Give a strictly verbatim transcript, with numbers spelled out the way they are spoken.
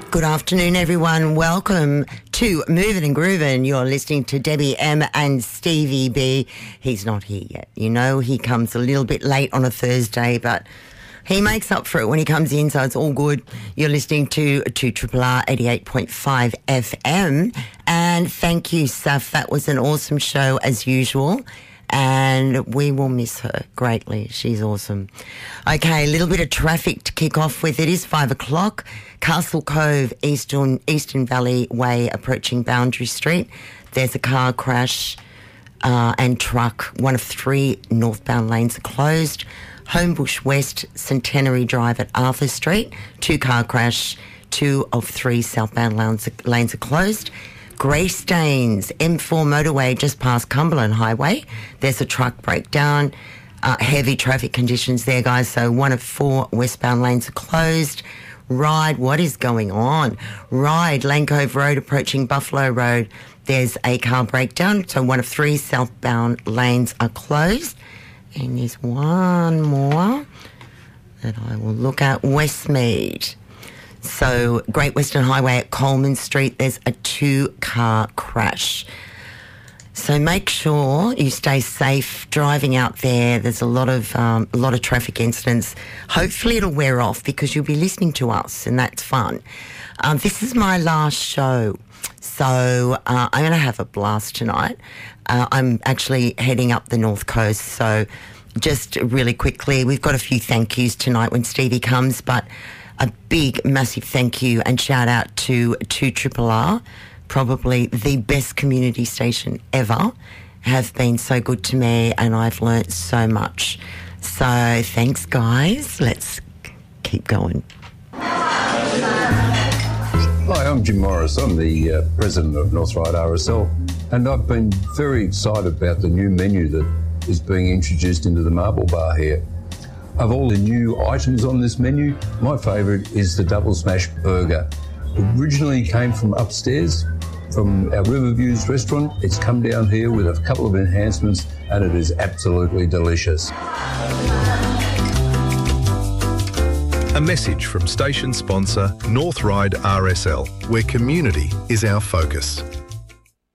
Good afternoon, everyone. Welcome to Movin' and Groovin'. You're listening to Debbie M and Stevie B. He's not here yet. You know, he comes a little bit late on a Thursday, but he makes up for it when he comes in, so it's all good. You're listening to two R R R eighty-eight point five F M. And thank you, Saf. That was an awesome show as usual. And we will miss her greatly. She's awesome. Okay, a little bit of traffic to kick off with. It is five o'clock. Castle Cove, Eastern, Eastern Valley Way, approaching Boundary Street. There's a car crash uh, and truck. One of three northbound lanes are closed. Homebush West, Centenary Drive at Arthur Street. Two-car crash. Two of three southbound lanes, lanes are closed. Greystanes, M four motorway just past Cumberland Highway. There's a truck breakdown. Uh, heavy traffic conditions there, guys. So one of four westbound lanes are closed. Ryde, what is going on? Ryde, Lane Cove Road approaching Buffalo Road. There's a car breakdown. So one of three southbound lanes are closed. And there's one more that I will look at. Westmead. So Great Western Highway at Coleman Street, there's a two-car crash. So make sure you stay safe driving out there. There's a lot of um, a lot of traffic incidents. Hopefully it'll wear off because you'll be listening to us, and that's fun. Um, this is my last show, so uh, I'm going to have a blast tonight. Uh, I'm actually heading up the North Coast, so just really quickly, we've got a few thank yous tonight when Stevie comes, but a big, massive thank you and shout out to two R R R, probably the best community station ever, have been so good to me and I've learnt so much. So thanks, guys. Let's keep going. Hi, I'm Jim Morris. I'm the uh, president of North Ryde R S L, and I've been very excited about the new menu that is being introduced into the Marble Bar here. Of all the new items on this menu, my favourite is the Double Smash Burger. Originally came from upstairs, from our Riverviews restaurant. It's come down here with a couple of enhancements and it is absolutely delicious. A message from station sponsor North Ryde R S L, where community is our focus.